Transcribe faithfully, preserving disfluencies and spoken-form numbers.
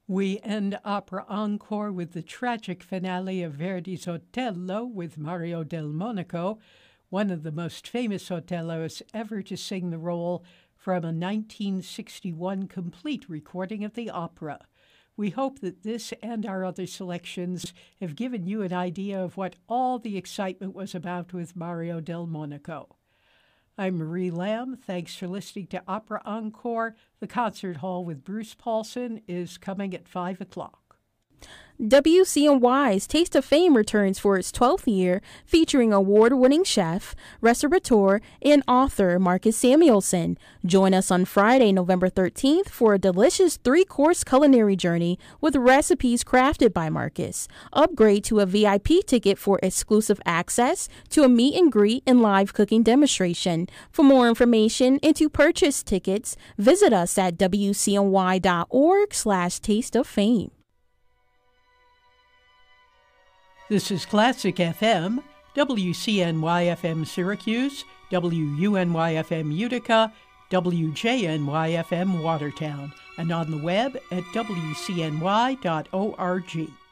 We end Opera Encore with the tragic finale of Verdi's Otello with Mario del Monaco, one of the most famous Otellos ever to sing the role, from a nineteen sixty-one complete recording of the opera. We hope that this and our other selections have given you an idea of what all the excitement was about with Mario del Monaco. I'm Marie Lamb. Thanks for listening to Opera Encore. The Concert Hall with Bruce Paulson is coming at five o'clock. W C N Y's Taste of Fame returns for its twelfth year, featuring award-winning chef, restaurateur, and author Marcus Samuelsson. Join us on Friday, November thirteenth for a delicious three-course culinary journey with recipes crafted by Marcus. Upgrade to a V I P ticket for exclusive access to a meet and greet and live cooking demonstration. For more information and to purchase tickets, visit us at W C N Y dot org slash taste of fame. This is Classic F M, W C N Y F M Syracuse, W U N Y F M Utica, W J N Y F M Watertown, and on the web at W C N Y dot org.